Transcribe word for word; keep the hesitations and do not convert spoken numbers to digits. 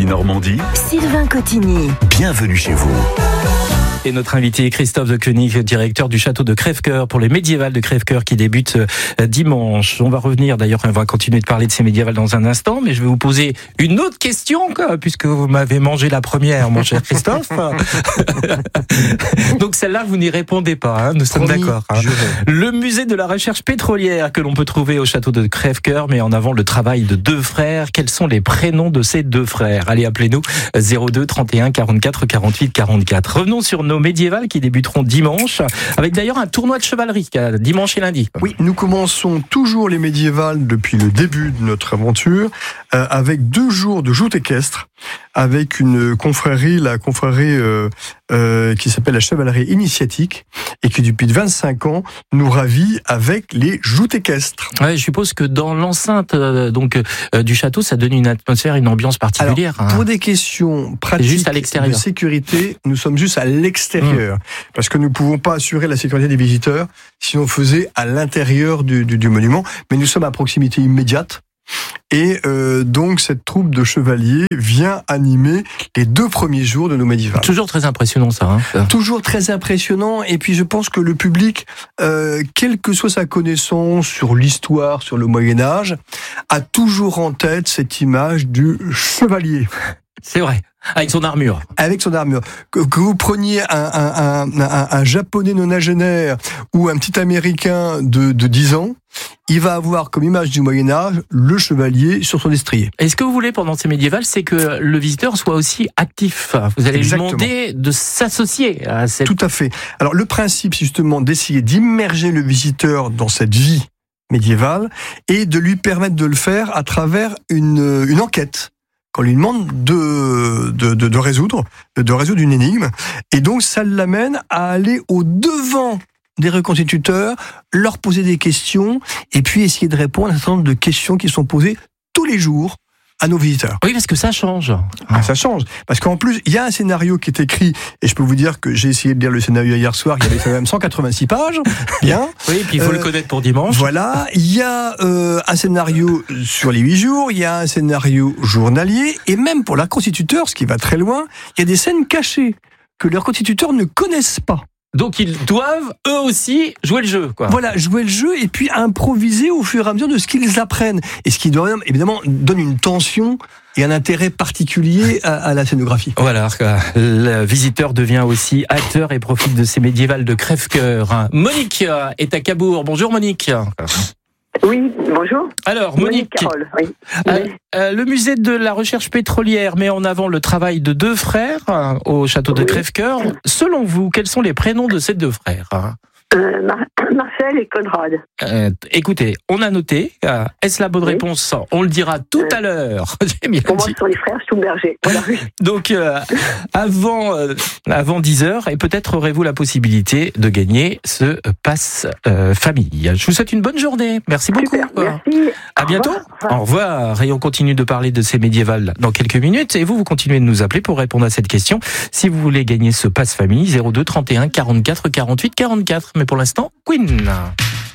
Midi Normandie, Sylvain Cotigny. Bienvenue chez vous. Et notre invité est Christophe de Koenig, directeur du château de Crèvecoeur pour les médiévales de Crèvecoeur qui débute dimanche. On va revenir, d'ailleurs, on va continuer de parler de ces médiévales dans un instant, mais je vais vous poser une autre question, quoi, puisque vous m'avez mangé la première, mon cher Christophe. Donc celle-là, vous n'y répondez pas, hein, nous sommes Promis, d'accord. Hein. Le musée de la recherche pétrolière que l'on peut trouver au château de Crèvecoeur met en avant le travail de deux frères. Quels sont les prénoms de ces deux frères? Allez, appelez-nous zéro deux trente et un quarante-quatre quarante-huit quarante-quatre. Revenons sur nos médiévales qui débuteront dimanche, avec d'ailleurs un tournoi de chevalerie dimanche et lundi. Oui, nous commençons toujours les médiévales depuis le début de notre aventure, euh, avec deux jours de joutes équestres, avec une confrérie, la confrérie euh, euh, qui s'appelle la chevalerie initiatique, et qui depuis vingt-cinq ans nous ravit avec les joutes équestres. Ouais, je suppose que dans l'enceinte euh, donc euh, du château, ça donne une atmosphère, une ambiance particulière. Alors, hein. Pour des questions pratiques juste à l'extérieur. de sécurité, nous sommes juste à l'extérieur, mmh. parce que nous ne pouvons pas assurer la sécurité des visiteurs si on faisait à l'intérieur du, du, du monument, mais nous sommes à proximité immédiate. Et euh, donc cette troupe de chevaliers vient animer les deux premiers jours de nos médiévales. Toujours très impressionnant ça. Hein. Toujours très impressionnant. Et puis je pense que le public, euh, quelle que soit sa connaissance sur l'histoire, sur le Moyen-Âge, a toujours en tête cette image du chevalier. C'est vrai. Avec son armure. Avec son armure. Que, que vous preniez un, un, un, un, un japonais nonagénaire ou un petit américain de, de dix ans, il va avoir comme image du Moyen-Âge le chevalier sur son destrier. Et ce que vous voulez pendant ces médiévales, c'est que le visiteur soit aussi actif. Vous allez Exactement. lui demander de s'associer à cette... Tout à fait. Alors le principe, c'est justement d'essayer d'immerger le visiteur dans cette vie médiévale et de lui permettre de le faire à travers une, une enquête qu'on lui demande de, de, de, de résoudre, de résoudre une énigme. Et donc, ça l'amène à aller au-devant des reconstituteurs, leur poser des questions, et puis essayer de répondre à un certain nombre de questions qui sont posées tous les jours à nos visiteurs. Oui, parce que ça change. Ah, ça change. Parce qu'en plus, il y a un scénario qui est écrit, et je peux vous dire que j'ai essayé de lire le scénario hier soir, il y avait quand même cent quatre-vingt-six pages. Bien. Oui, et puis il faut euh, le connaître pour dimanche. Voilà. Il y a euh, un scénario sur les huit jours, il y a un scénario journalier, et même pour les reconstituteurs, ce qui va très loin, il y a des scènes cachées que les reconstituteurs ne connaissent pas. Donc ils doivent, eux aussi, jouer le jeu, quoi. Voilà, jouer le jeu et puis improviser au fur et à mesure de ce qu'ils apprennent. Et ce qui, évidemment, donne une tension et un intérêt particulier à, à la scénographie. Voilà, le visiteur devient aussi acteur et profite de ces médiévales de Crèvecoeur. Monique est à Cabourg. Bonjour Monique. Oui, bonjour. Alors, Monique, Monique Carole, oui. euh, euh, le musée de la recherche pétrolière met en avant le travail de deux frères euh, au château de oui. Crèvecoeur. Selon vous, quels sont les prénoms de ces deux frères? euh, Mar- Marcel et Conrad. Euh, écoutez, on a noté. Euh, est-ce la bonne oui. réponse? On le dira tout euh, à l'heure. J'ai bien pour dit. Moi, ce sont les frères Stoumberger. Voilà. Donc, euh, avant, euh, avant dix heures, et peut-être aurez-vous la possibilité de gagner ce pass euh, famille. Je vous souhaite une bonne journée. Merci beaucoup. Super, merci. À bientôt. Au revoir. Au revoir. Et on continue de parler de ces médiévales dans quelques minutes. Et vous, vous continuez de nous appeler pour répondre à cette question. Si vous voulez gagner ce pass famille, zéro deux trente et un quarante-quatre quarante-huit quarante-quatre. Mais pour l'instant, Queen.